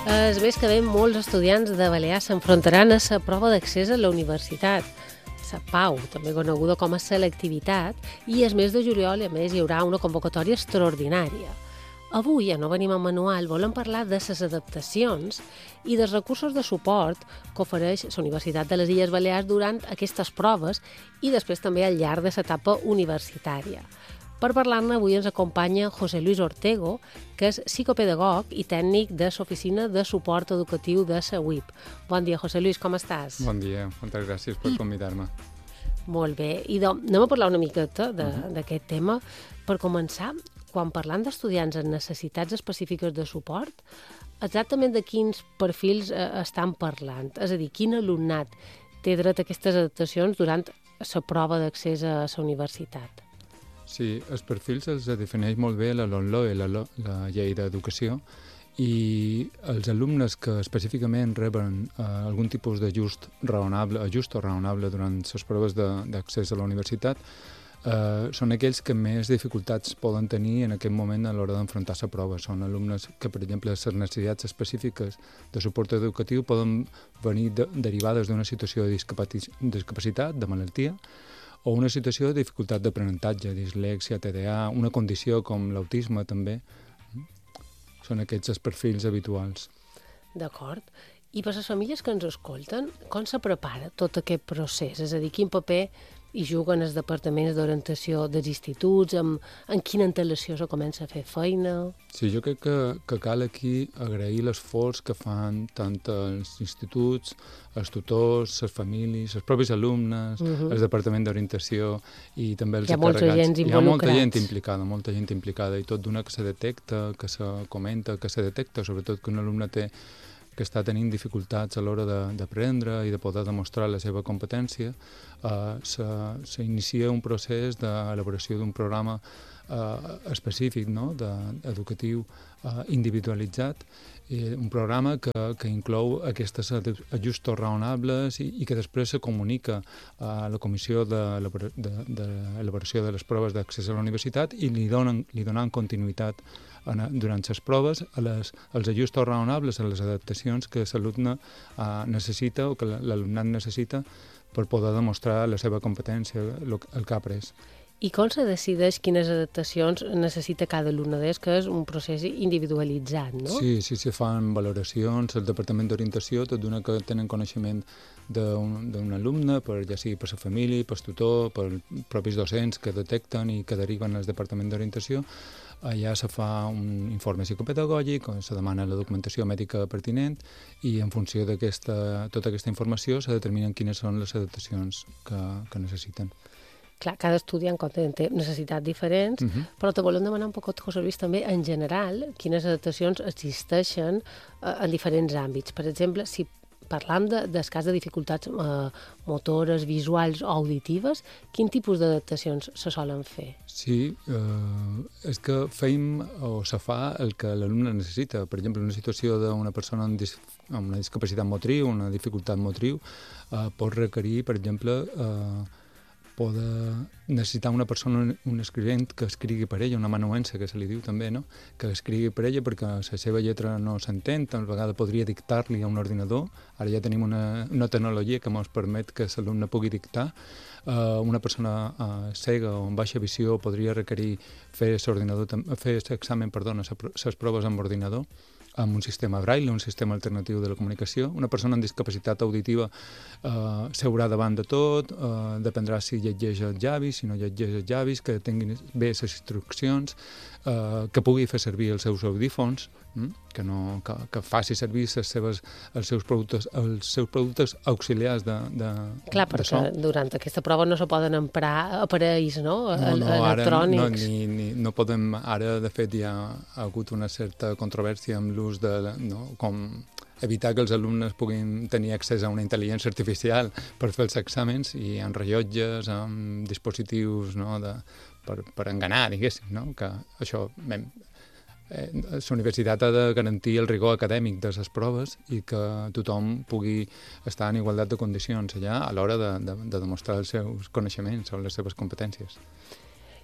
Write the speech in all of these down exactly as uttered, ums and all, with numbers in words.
El mes que ve molts estudiants de Balears s'enfrontaran a la prova d'accés a la universitat, la PAU, també coneguda com a selectivitat, i el mes de juliol, a més, hi haurà una convocatòria extraordinària. Avui, a No Venim amb Manual, volem parlar de les adaptacions i dels recursos de suport que ofereix la Universitat de les Illes Balears durant aquestes proves i després també al llarg de l'etapa universitària. Per parlar-ne, avui ens acompanya José Luis Ortego, que és psicopedagog i tècnic de l'Oficina de Suport Educatiu de la U I P. Bon dia, José Luis, com estàs? Bon dia, moltes gràcies per convidar-me. Molt bé, i doncs anem a parlar una miqueta d'aquest tema. Per començar, quan parlant d'estudiants amb necessitats específiques de suport, exactament de quins perfils eh, estan parlant? És a dir, quin alumnat té dret a aquestes adaptacions durant la prova d'accés a la universitat? Sí, els perfils els defineix molt bé la LOMLOE, la, la llei d'educació, i els alumnes que específicament reben eh, algun tipus d'ajust raonable, ajust o raonable durant les proves d'accés a la universitat eh, són aquells que més dificultats poden tenir en aquest moment a l'hora d'enfrontar la prova. Són alumnes que, per exemple, les necessitats específiques de suport educatiu poden venir de, derivades d'una situació de discapacitat, de malaltia, o una situació de dificultat d'aprenentatge, dislèxia, T D A, una condició com l'autisme també. Són aquests els perfils habituals. D'acord. I per les famílies que ens escolten, com se prepara tot aquest procés? És a dir, quin paper hi juguen els departaments d'orientació dels instituts, amb, amb quina antelació se comença a fer feina? Sí, jo crec que, que cal aquí agrair l'esforç que fan tant els instituts, els tutors, les famílies, els propis alumnes, uh -huh. el departament d'orientació i també els encarregats. Hi ha molta gent involucrats. Hi ha molta gent implicada, molta gent implicada, i tot d'una que se detecta, que se comenta, que se detecta, sobretot que un alumne té que està tenint dificultats a l'hora d'aprendre i de poder demostrar la seva competència, eh, s'inicia un procés d'elaboració d'un programa eh, específic, no? de, educatiu eh, individualitzat, eh, un programa que, que inclou aquests ajustos raonables i, i que després se comunica a la Comissió d'Elaboració de, de, de les Proves d'Accés a la Universitat i li donen, li donen continuïtat durant les proves a les, als ajustos raonables, a les adaptacions que l'alumne uh, necessita o que l'alumnat necessita per poder demostrar la seva competència, el, el que ha après. I com se decideix quines adaptacions necessita cada alumne d'ells, que és un procés individualitzat, no? Sí, sí, se fan valoracions, el departament d'orientació, tot d'una que tenen coneixement d'un alumne, per, ja sigui per la família, per el tutor, per propis docents que detecten i que deriven al departament d'orientació. Allà se fa un informe psicopedagògic, se demana la documentació mèdica pertinent i en funció de tota aquesta informació se determinen quines són les adaptacions que, que necessiten. Clar, cada estudiant té necessitats diferents, uh -huh. però te volem demanar un poc, José Luis, també en general quines adaptacions existeixen eh, en diferents àmbits. Per exemple, si parlam de, del cas de dificultats eh, motores, visuals o auditives, quin tipus d'adaptacions se solen fer? Sí, eh, és que feim o se fa el que l'alumne necessita. Per exemple, una situació d'una persona amb, dis amb una discapacitat motriu, una dificultat motriu, eh, pot requerir, per exemple, eh, poder necessitar una persona, un escrivent que escrigui per ella, una amanuense, que se li diu també, no? Que escrigui per ella perquè la seva lletra no s'entén, a vegades podria dictar-li a un ordinador. Ara ja tenim una, una tecnologia que ens permet que l'alumne pugui dictar. Uh, una persona uh, cega o amb baixa visió podria requerir fer l'examen, perdona, les proves amb ordinador, amb un sistema braille, un sistema alternatiu de la comunicació. Una persona amb discapacitat auditiva eh, seurà davant de tot, eh, dependrà si llegeix els llavis, si no llegeix els llavis, que tingui bé les instruccions, eh, que pugui fer servir els seus audífons, mm? que, no, que, que faci servir les seves, els, seus productes, els seus productes auxiliars de, de, Clar, de so. perquè durant aquesta prova no se poden emprar aparells, no? No, no, electrònics. Ara no, ni, ni, no podem, ara de fet hi ha, ha hagut una certa controvèrsia amb l'ús de, no, com evitar que els alumnes puguin tenir accés a una intel·ligència artificial per fer els exàmens, i amb rellotges, amb dispositius, no, de, per, per enganar, diguéssim, no? Que això... Bé, Eh, la universitat ha de garantir el rigor acadèmic de les proves i que tothom pugui estar en igualtat de condicions allà a l'hora de, de, de demostrar els seus coneixements o les seves competències.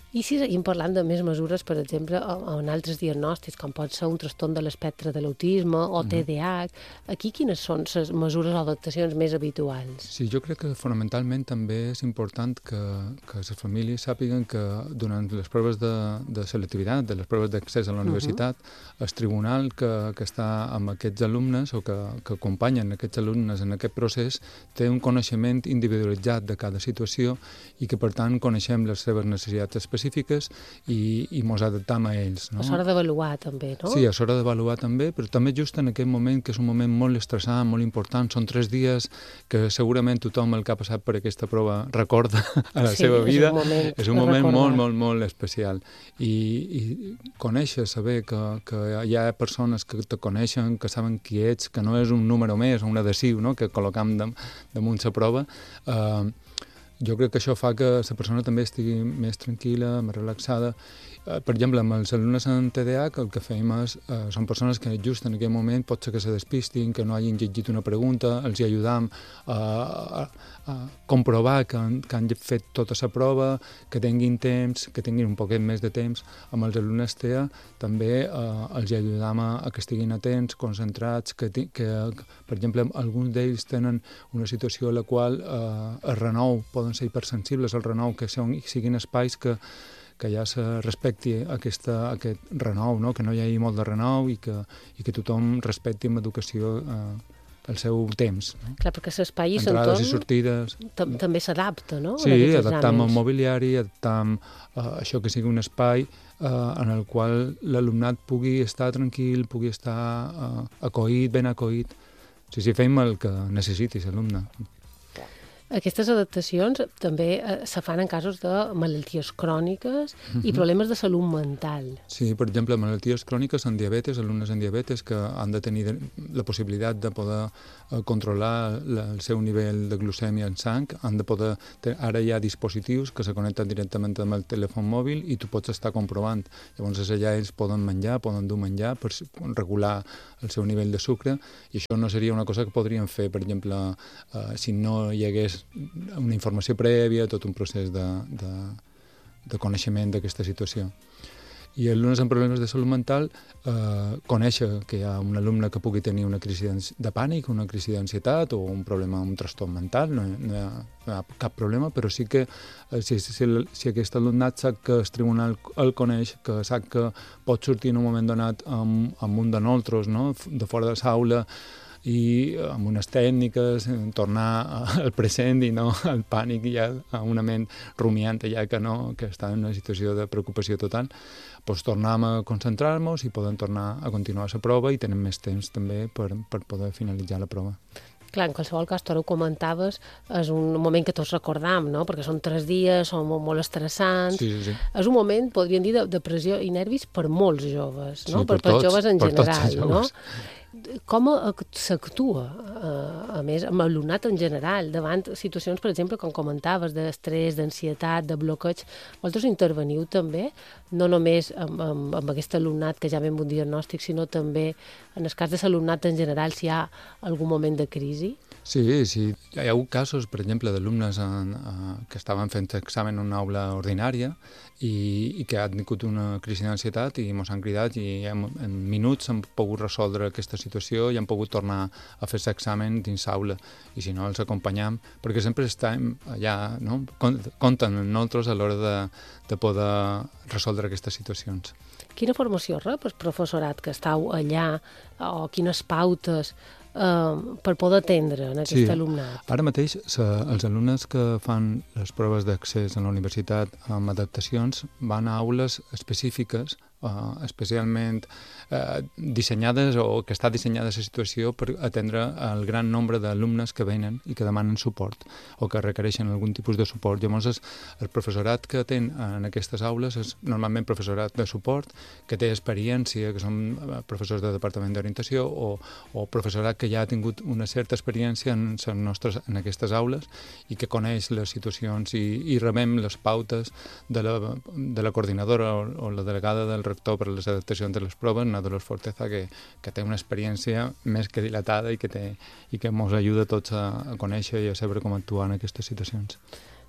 I si seguim parlant de més mesures, per exemple, en altres diagnòstics, com pot ser un trastorn de l'espectre de l'autisme o T D A H, aquí quines són les mesures o adaptacions més habituals? Sí, jo crec que fonamentalment també és important que, que les famílies sàpiguen que durant les proves de, de selectivitat, de les proves d'accés a la universitat, uh-huh. el tribunal que, que està amb aquests alumnes o que, que acompanyen aquests alumnes en aquest procés té un coneixement individualitzat de cada situació i que, per tant, coneixem les seves necessitats específiques específiques i, i mos adaptam a ells. No? És hora d'avaluar també, no? Sí, és hora d'avaluar també, però també just en aquest moment, que és un moment molt estressant, molt important, són tres dies que segurament tothom el que ha passat per aquesta prova recorda a la sí, seva vida. És un moment, és un moment molt, molt, molt especial. I, i conèixer, saber que, que hi ha persones que te coneixen, que saben qui ets, que no és un número més o un adhesiu, no? que col·locam damunt la prova, eh, jo crec que això fa que la persona també estigui més tranquil·la, més relaxada. Per exemple, amb els alumnes amb T D A H el que fem és, eh, són persones que just en aquell moment pot ser que se despistin, que no hagin llegit una pregunta, els hi ajudam a, a, a comprovar que han, que han fet tota la prova, que tinguin temps, que tinguin un poquet més de temps. Amb els alumnes T E A també eh, els hi ajudam a, a que estiguin atents, concentrats, que, que, que per exemple, alguns d'ells tenen una situació en la qual eh, el renou, poden ser hipersensibles al renou, que siguin espais que que ja se respecti aquesta, aquest renou, no? Que no hi hagi molt de renou i que, i que tothom respecti amb educació eh, el seu temps. No? Clar, perquè l'espai i l'entorn... Entrades i sortides... També s'adapta, no? Sí, adaptam el mobiliari, adaptam eh, això que sigui un espai eh, en el qual l'alumnat pugui estar tranquil, pugui estar eh, acollit, ben acollit. Sí, sí, fem el que necessiti l'alumne. Aquestes adaptacions també eh, se fan en casos de malalties cròniques uh-huh. i problemes de salut mental. Sí, per exemple, malalties cròniques en diabetes, alumnes en diabetes que han de tenir la possibilitat de poder eh, controlar la, el seu nivell de glucèmia en sang, han de poder... Ara hi ha dispositius que se connecten directament amb el telèfon mòbil i tu pots estar comprovant. Llavors allà ells poden menjar, poden dur menjar per regular el seu nivell de sucre i això no seria una cosa que podríem fer, per exemple, eh, si no hi hagués una informació prèvia, tot un procés de, de, de coneixement d'aquesta situació. I alumnes amb problemes de salut mental, eh, conèixer que hi ha un alumne que pugui tenir una crisi de pànic, una crisi d'ansietat o un problema, un trastorn mental, no, no, hi ha, no hi ha cap problema, però sí que eh, si, si, si aquest alumnat sap que el tribunal el coneix, que sap que pot sortir en un moment donat amb, amb un de nosaltres, no? De fora de l'aula, i amb unes tècniques, tornar al present i no al pànic ja a una ment rumiant ja que no, que està en una situació de preocupació total, doncs tornem a concentrar-nos i podem tornar a continuar la prova i tenem més temps també per, per poder finalitzar la prova. Clar, en qualsevol cas, tu ara ho comentaves, és un moment que tots recordam, no? Perquè són tres dies, són molt, molt estressants. Sí, sí, sí. És un moment, podríem dir, de, de pressió i nervis per molts joves, no? Sí, per, per, per tots, joves en per general, tots no? Com s'actua, a més, amb l'alumnat en general, davant situacions, per exemple, com comentaves, d'estrès, d'ansietat, de bloqueig? Vosaltres interveniu també, no només amb, amb, amb aquest alumnat que ja ve amb un diagnòstic, sinó també en el cas de l'alumnat en general, si hi ha algun moment de crisi? Sí, sí. Hi ha hagut casos, per exemple, d'alumnes en, uh, que estaven fent examen en una aula ordinària i, i que han tingut una crisi d'ansietat i ens han cridat i en, en minuts han pogut resoldre aquesta situació i han pogut tornar a fer l'examen dins l'aula. I si no, els acompanyam, perquè sempre estem allà, no? Compten amb nosaltres a l'hora de, de poder resoldre aquestes situacions. Quina formació rep el professorat que estàu allà o quines pautes Uh, per poder atendre en aquest sí. alumnat? Ara mateix se, els alumnes que fan les proves d'accés a la universitat amb adaptacions van a aules específiques, uh, especialment uh, dissenyades o que està dissenyada la situació per atendre el gran nombre d'alumnes que venen i que demanen suport o que requereixen algun tipus de suport. Llavors, el professorat que ten en aquestes aules és normalment professorat de suport, que té experiència, que són professors de departament d'orientació o, o professorat que ja ha tingut una certa experiència en, en, nostres, en aquestes aules i que coneix les situacions i, i rebem les pautes de la, de la coordinadora o, o la delegada del rector per a les adaptacions de les proves, Ana Dolors Forteza, que, que té una experiència més que dilatada i que, té, i que ens ajuda tots a, a conèixer i a saber com actuar en aquestes situacions.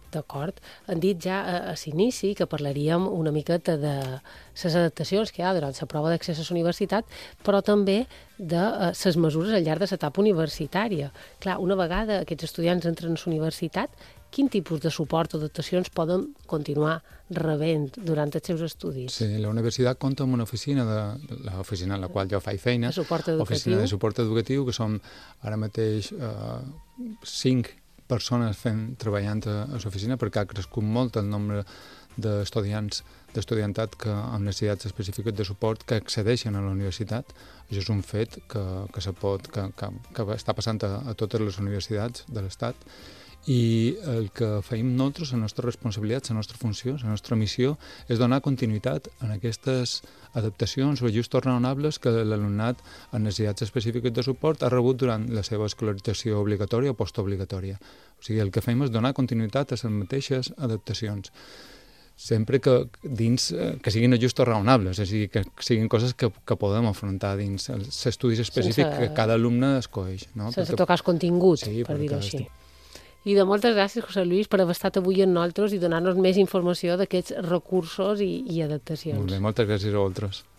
D'acord. Han dit ja a, a l'inici que parlaríem una miqueta de les adaptacions que hi ha durant la prova d'accés a la universitat, però també de les uh, mesures al llarg de l'etapa universitària. Clar, una vegada aquests estudiants entren a la universitat, quin tipus de suport o adaptacions poden continuar rebent durant els seus estudis? Sí, la universitat compta amb una oficina, de, l'oficina en la qual jo faig feina, de suport educatiu. Oficina de suport educatiu, que som ara mateix eh, cinc persones fent, treballant a, a l'oficina, perquè ha crescut molt el nombre d'estudiants d'estudiantat que amb necessitats específiques de suport que accedeixen a la universitat. Això és un fet que, que, se pot, que, que, que està passant a, a totes les universitats de l'Estat. I el que feim nosaltres, la nostra responsabilitat, la nostra funció, la nostra missió, és donar continuïtat en aquestes adaptacions o ajustos raonables que l'alumnat amb necessitats específiques de suport ha rebut durant la seva escolarització obligatòria o postobligatòria. O sigui, el que fem és donar continuïtat a les mateixes adaptacions, sempre que dins que siguin ajustos raonables, és a dir, que siguin coses que, que podem afrontar dins els estudis específics sense, que cada alumne escoeix. No? Sense perquè, tocar el contingut, sí, per dir-ho així. Estic... I de moltes gràcies, José Luis, per haver estat avui amb nosaltres i donar-nos més informació d'aquests recursos i, i adaptacions. Molt bé, moltes gràcies a vosaltres.